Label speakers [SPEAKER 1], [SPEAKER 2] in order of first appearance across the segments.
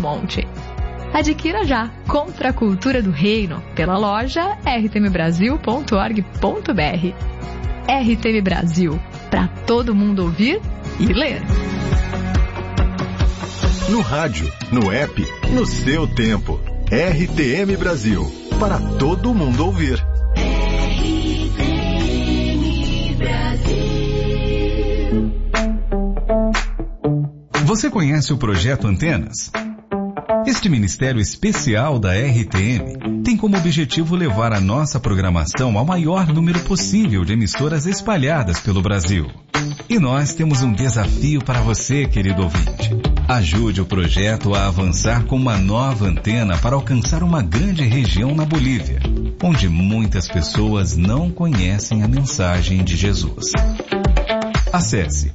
[SPEAKER 1] monte. Adquira já Contra a Cultura do Reino pela loja rtmbrasil.org.br. RTM Brasil, para todo mundo ouvir e ler.
[SPEAKER 2] No rádio, no app, no seu tempo. RTM Brasil, para todo mundo ouvir.
[SPEAKER 3] RTM Brasil.
[SPEAKER 4] Você conhece o Projeto Antenas? Este ministério especial da RTM tem como objetivo levar a nossa programação ao maior número possível de emissoras espalhadas pelo Brasil. E nós temos um desafio para você, querido ouvinte. Ajude o projeto a avançar com uma nova antena para alcançar uma grande região na Bolívia, onde muitas pessoas não conhecem a mensagem de Jesus. Acesse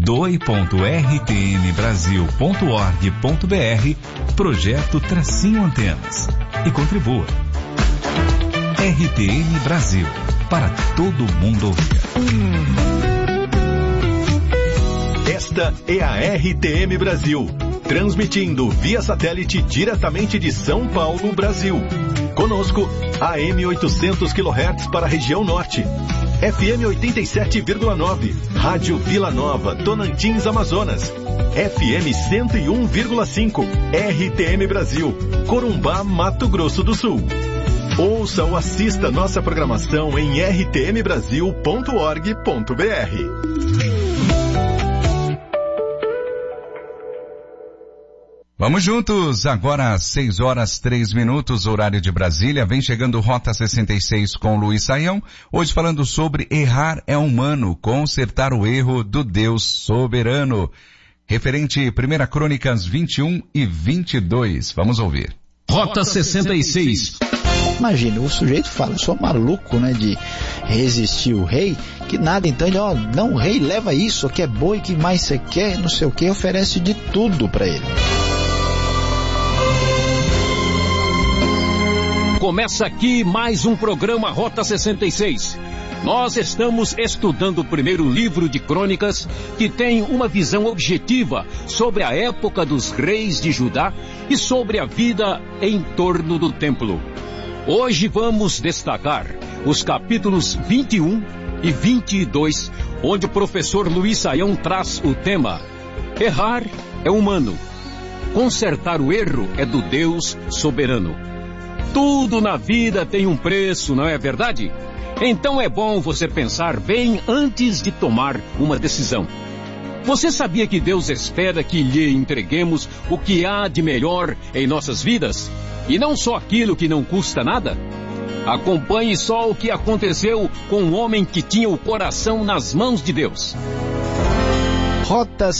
[SPEAKER 4] doi.rtmbrasil.org.br Projeto-Antenas e contribua. RTM Brasil, para todo mundo ouvir.
[SPEAKER 2] Esta é a RTM Brasil, transmitindo via satélite diretamente de São Paulo, Brasil. Conosco, AM 800 kHz para a região norte. FM 87,9, Rádio Vila Nova, Tonantins, Amazonas. FM 101,5, RTM Brasil, Corumbá, Mato Grosso do Sul. Ouça ou assista nossa programação em rtmbrasil.org.br.
[SPEAKER 4] Vamos juntos, agora às 6h03, horário de Brasília. Vem chegando Rota 66 com Luiz Saião. Hoje falando sobre errar é humano, consertar o erro do Deus soberano. Referente 1 Crônicas 21 e 22. Vamos ouvir.
[SPEAKER 5] Rota 66.
[SPEAKER 6] Imagina, o sujeito fala, sou maluco, né, de resistir o rei, que nada, então ele, não, rei, leva isso, que é boi, que mais você quer, não sei o que, oferece de tudo para ele.
[SPEAKER 5] Começa aqui mais um programa Rota 66. Nós estamos estudando o primeiro livro de Crônicas, que tem uma visão objetiva sobre a época dos reis de Judá e sobre a vida em torno do templo. Hoje vamos destacar os capítulos 21 e 22, onde o professor Luiz Saião traz o tema: errar é humano, consertar o erro é do Deus soberano. Tudo na vida tem um preço, não é verdade? Então é bom você pensar bem antes de tomar uma decisão. Você sabia que Deus espera que lhe entreguemos o que há de melhor em nossas vidas? E não só aquilo que não custa nada? Acompanhe só o que aconteceu com um homem que tinha o coração nas mãos de Deus.
[SPEAKER 6] Rota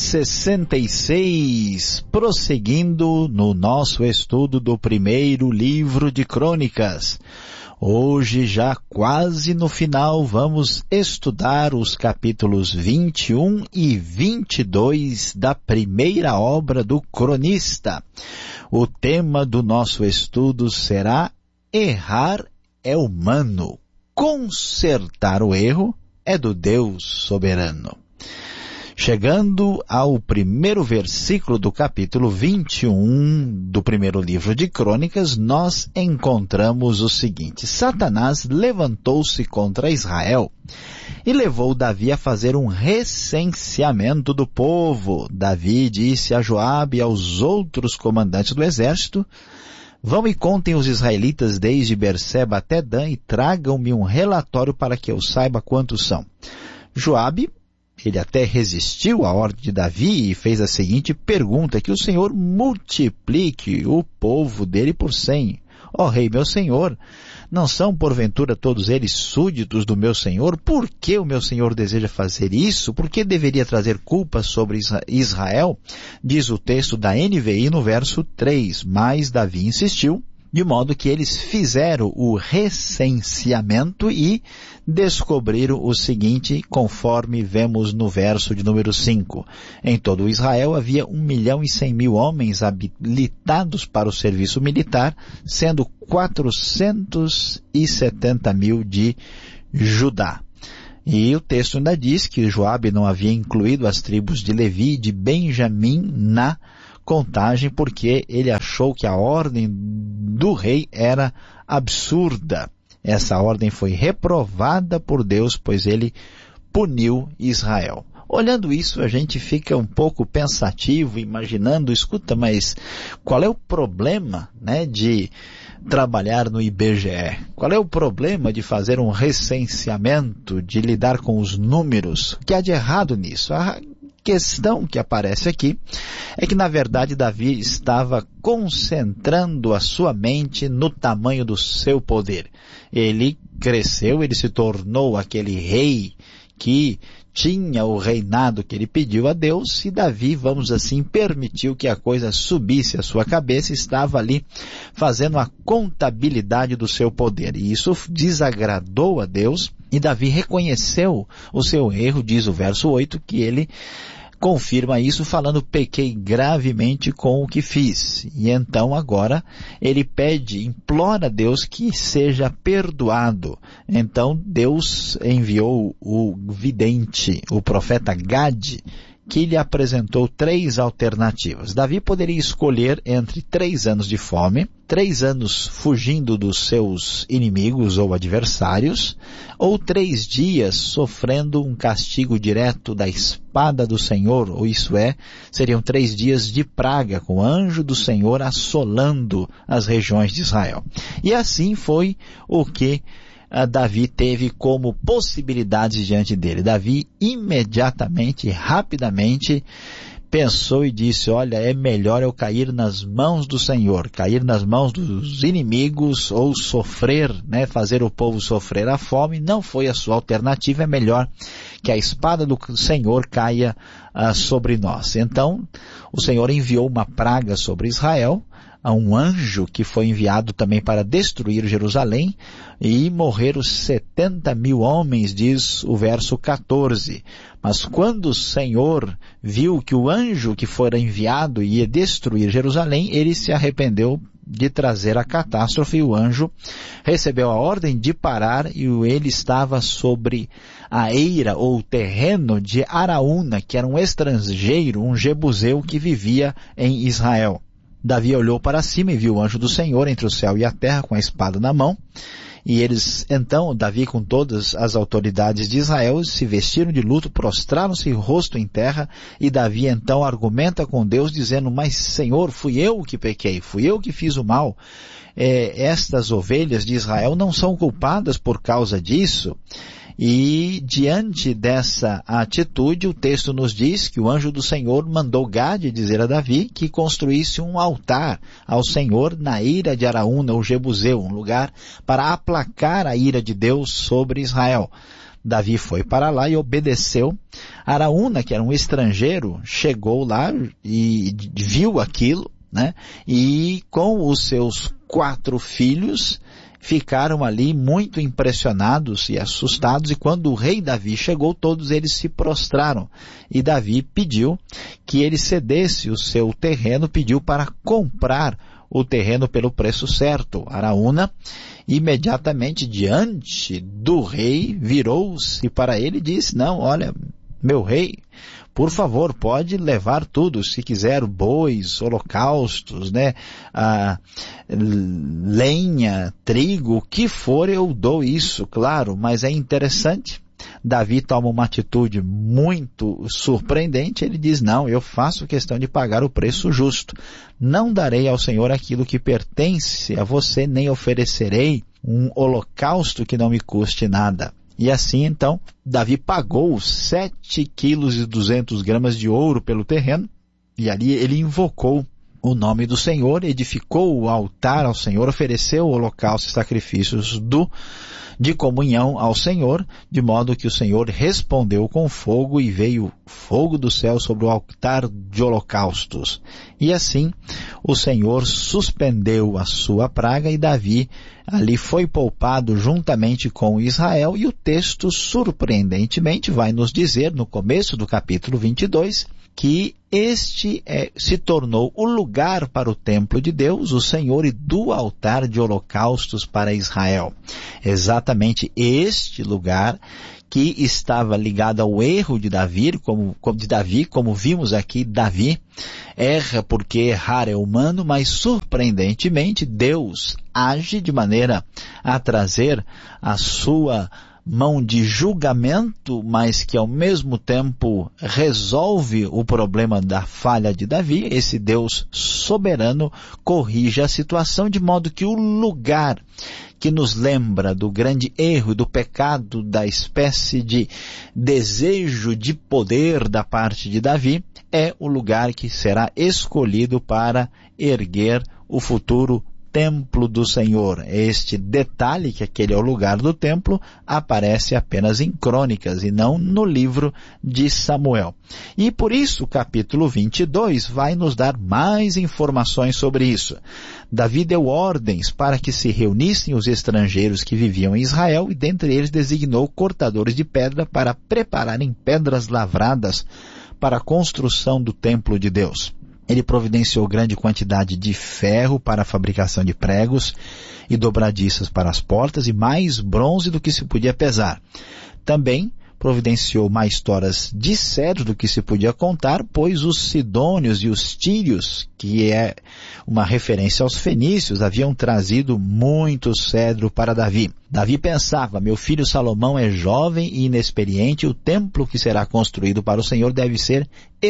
[SPEAKER 6] 66, prosseguindo no nosso estudo do primeiro livro de Crônicas. Hoje, já quase no final, vamos estudar os capítulos 21 e 22 da primeira obra do cronista. O tema do nosso estudo será: errar é humano, consertar o erro é do Deus soberano. Chegando ao primeiro versículo do capítulo 21 do primeiro livro de Crônicas, nós encontramos o seguinte: Satanás levantou-se contra Israel e levou Davi a fazer um recenseamento do povo. Davi disse a Joabe e aos outros comandantes do exército: vão e contem os israelitas desde Berseba até Dan e tragam-me um relatório para que eu saiba quantos são. Joabe, ele até resistiu à ordem de Davi e fez a seguinte pergunta: que o Senhor multiplique o povo dele por 100. Ó rei, meu senhor, não são porventura todos eles súditos do meu senhor? Por que o meu senhor deseja fazer isso? Por que deveria trazer culpa sobre Israel? Diz o texto da NVI no verso 3. Mas Davi insistiu, de modo que eles fizeram o recenseamento e descobriram o seguinte, conforme vemos no verso de número 5. Em todo Israel havia 1.100.000 homens habilitados para o serviço militar, sendo 470.000 de Judá. E o texto ainda diz que Joabe não havia incluído as tribos de Levi e de Benjamim na contagem porque ele achou que a ordem do rei era absurda. Essa ordem foi reprovada por Deus, pois ele puniu Israel. Olhando isso, a gente fica um pouco pensativo, imaginando, escuta, mas qual é o problema, né, de trabalhar no IBGE? Qual é o problema de fazer um recenseamento, de lidar com os números? O que há de errado nisso? A questão que aparece aqui é que, na verdade, Davi estava concentrando a sua mente no tamanho do seu poder. Ele cresceu, ele se tornou aquele rei que tinha o reinado que ele pediu a Deus, e Davi, vamos assim, permitiu que a coisa subisse à sua cabeça, estava ali fazendo a contabilidade do seu poder. E isso desagradou a Deus, e Davi reconheceu o seu erro, diz o verso 8, que ele confirma isso falando: pequei gravemente com o que fiz. E então agora ele pede, implora a Deus que seja perdoado. Então Deus enviou o vidente, o profeta Gade, que lhe apresentou 3 alternativas. Davi poderia escolher entre 3 anos de fome, 3 anos fugindo dos seus inimigos ou adversários, ou 3 dias sofrendo um castigo direto da espada do Senhor, ou isso é, seriam 3 dias de praga, com o anjo do Senhor assolando as regiões de Israel. E assim foi o que Davi teve como possibilidades diante dele. Davi imediatamente, rapidamente, pensou e disse: olha, é melhor eu cair nas mãos do Senhor, cair nas mãos dos inimigos, ou sofrer, né, fazer o povo sofrer a fome. Não foi a sua alternativa, é melhor que a espada do Senhor caia sobre nós. Então, o Senhor enviou uma praga sobre Israel, a um anjo que foi enviado também para destruir Jerusalém, e morreram 70.000 homens, diz o verso 14. Mas quando o Senhor viu que o anjo que fora enviado ia destruir Jerusalém, ele se arrependeu de trazer a catástrofe, e o anjo recebeu a ordem de parar, e ele estava sobre a eira ou terreno de Araúna, que era um estrangeiro, um jebuseu que vivia em Israel. Davi olhou para cima e viu o anjo do Senhor entre o céu e a terra com a espada na mão. E eles, então, Davi com todas as autoridades de Israel, se vestiram de luto, prostraram-se rosto em terra, e Davi então argumenta com Deus, dizendo: mas Senhor, fui eu que pequei, fui eu que fiz o mal. Estas ovelhas de Israel não são culpadas por causa disso. E diante dessa atitude, o texto nos diz que o anjo do Senhor mandou Gade dizer a Davi que construísse um altar ao Senhor na eira de Araúna, ou Jebuseu, um lugar para aplacar a ira de Deus sobre Israel. Davi foi para lá e obedeceu. Araúna, que era um estrangeiro, chegou lá e viu aquilo, né? E com os seus 4 filhos ficaram ali muito impressionados e assustados, e quando o rei Davi chegou, todos eles se prostraram. E Davi pediu que ele cedesse o seu terreno, pediu para comprar o terreno pelo preço certo. Araúna, imediatamente diante do rei, virou-se para ele e disse: não, olha, meu rei, por favor, pode levar tudo, se quiser, bois, holocaustos, né, lenha, trigo, o que for, eu dou isso, claro. Mas é interessante, Davi toma uma atitude muito surpreendente. Ele diz: não, eu faço questão de pagar o preço justo. Não darei ao Senhor aquilo que pertence a você, nem oferecerei um holocausto que não me custe nada. E assim, então, Davi pagou 7,2 kg de ouro pelo terreno, e ali ele invocou o nome do Senhor, edificou o altar ao Senhor, ofereceu o holocausto e sacrifícios de comunhão ao Senhor, de modo que o Senhor respondeu com fogo, e veio fogo do céu sobre o altar de holocaustos. E assim o Senhor suspendeu a sua praga, e Davi ali foi poupado juntamente com Israel. E o texto, surpreendentemente, vai nos dizer, no começo do capítulo 22, que este se tornou o lugar para o templo de Deus, o Senhor, e do altar de holocaustos para Israel. Exatamente este lugar que estava ligado ao erro de Davi, como vimos aqui. Davi erra porque errar é humano, mas surpreendentemente Deus age de maneira a trazer a sua mão de julgamento, mas que ao mesmo tempo resolve o problema da falha de Davi. Esse Deus soberano corrige a situação de modo que o lugar que nos lembra do grande erro e do pecado, da espécie de desejo de poder da parte de Davi, é o lugar que será escolhido para erguer o futuro templo do Senhor. Este detalhe, que aquele é o lugar do templo, aparece apenas em Crônicas e não no livro de Samuel. E por isso o capítulo 22 vai nos dar mais informações sobre isso. Davi deu ordens para que se reunissem os estrangeiros que viviam em Israel e dentre eles designou cortadores de pedra para prepararem pedras lavradas para a construção do templo de Deus. Ele providenciou grande quantidade de ferro para a fabricação de pregos e dobradiças para as portas e mais bronze do que se podia pesar. Também providenciou mais toras de cedro do que se podia contar, pois os sidônios e os tírios, que é uma referência aos fenícios, haviam trazido muito cedro para Davi. Davi pensava: meu filho Salomão é jovem e inexperiente, o templo que será construído para o Senhor deve ser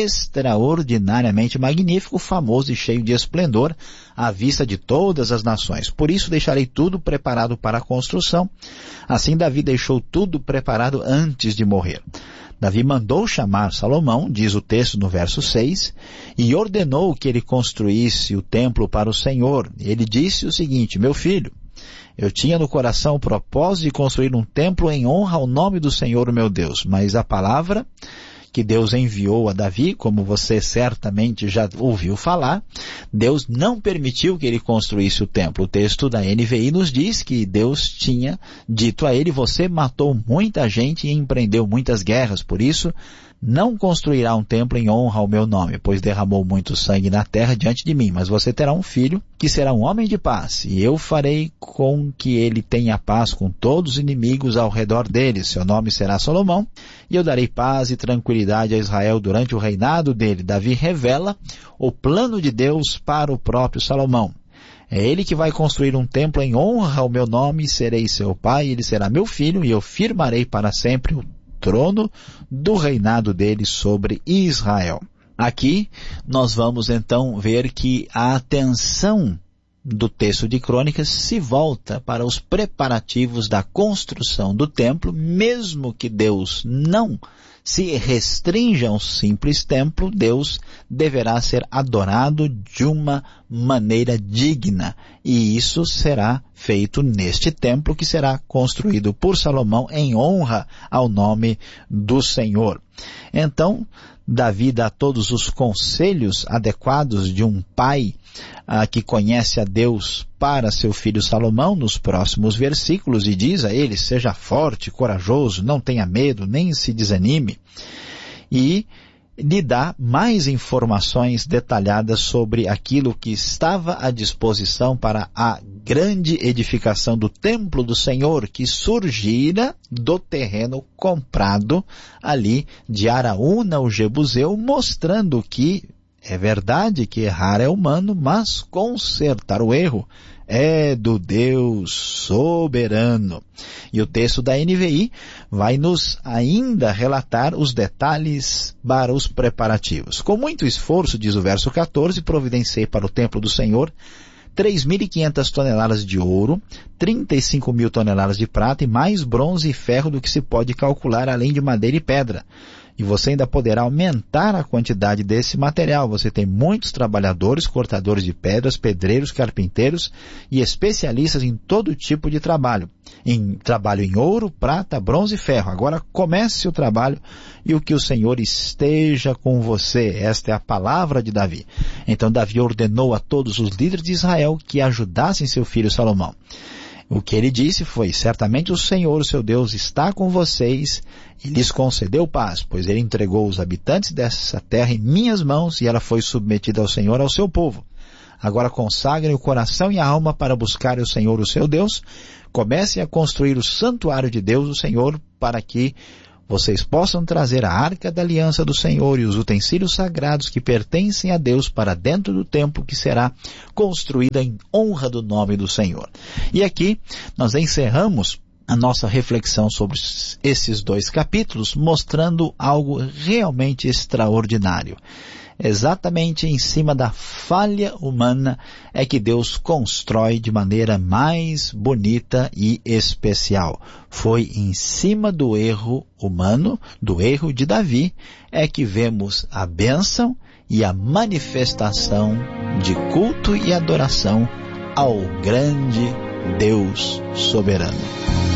[SPEAKER 6] extraordinariamente magnífico, famoso e cheio de esplendor à vista de todas as nações. Por isso deixarei tudo preparado para a construção. Assim Davi deixou tudo preparado antes de morrer. Davi mandou chamar Salomão, diz o texto no verso 6, e ordenou que ele construísse o templo para o Senhor. Ele disse o seguinte: meu filho, eu tinha no coração o propósito de construir um templo em honra ao nome do Senhor, o meu Deus, mas a palavra que Deus enviou a Davi, como você certamente já ouviu falar, Deus não permitiu que ele construísse o templo. O texto da NVI nos diz que Deus tinha dito a ele: você matou muita gente e empreendeu muitas guerras, por isso não construirá um templo em honra ao meu nome, pois derramou muito sangue na terra diante de mim, mas você terá um filho que será um homem de paz, e eu farei com que ele tenha paz com todos os inimigos ao redor dele. Seu nome será Salomão, e eu darei paz e tranquilidade a Israel durante o reinado dele. Davi revela o plano de Deus para o próprio Salomão. É ele que vai construir um templo em honra ao meu nome, serei seu pai, ele será meu filho, e eu firmarei para sempre o trono do reinado dele sobre Israel. Aqui nós vamos então ver que a atenção do texto de Crônicas se volta para os preparativos da construção do templo, mesmo que Deus não se restrinja a um simples templo. Deus deverá ser adorado de uma maneira digna, e isso será feito neste templo que será construído por Salomão em honra ao nome do Senhor. Então, Davi dá todos os conselhos adequados de um pai que conhece a Deus para seu filho Salomão nos próximos versículos e diz a ele: seja forte, corajoso, não tenha medo, nem se desanime. E lhe dá mais informações detalhadas sobre aquilo que estava à disposição para a grande edificação do templo do Senhor, que surgira do terreno comprado ali de Araúna, o Jebuseu, mostrando que é verdade que errar é humano, mas consertar o erro é do Deus soberano. E o texto da NVI vai nos ainda relatar os detalhes para os preparativos. Com muito esforço, diz o verso 14, providenciei para o templo do Senhor 3.500 toneladas de ouro, 35.000 toneladas de prata e mais bronze e ferro do que se pode calcular, além de madeira e pedra. E você ainda poderá aumentar a quantidade desse material. Você tem muitos trabalhadores, cortadores de pedras, pedreiros, carpinteiros e especialistas em todo tipo de trabalho. Trabalho em ouro, prata, bronze e ferro. Agora comece o trabalho e o que o Senhor esteja com você. Esta é a palavra de Davi. Então Davi ordenou a todos os líderes de Israel que ajudassem seu filho Salomão. O que ele disse foi: certamente o Senhor, o seu Deus, está com vocês e lhes concedeu paz, pois ele entregou os habitantes dessa terra em minhas mãos e ela foi submetida ao Senhor, ao seu povo. Agora consagrem o coração e a alma para buscar o Senhor, o seu Deus. Comecem a construir o santuário de Deus, o Senhor, para que vocês possam trazer a Arca da Aliança do Senhor e os utensílios sagrados que pertencem a Deus para dentro do templo que será construído em honra do nome do Senhor. E aqui nós encerramos a nossa reflexão sobre esses 2 capítulos, mostrando algo realmente extraordinário. Exatamente em cima da falha humana é que Deus constrói de maneira mais bonita e especial. Foi em cima do erro humano, do erro de Davi, é que vemos a bênção e a manifestação de culto e adoração ao grande Deus soberano.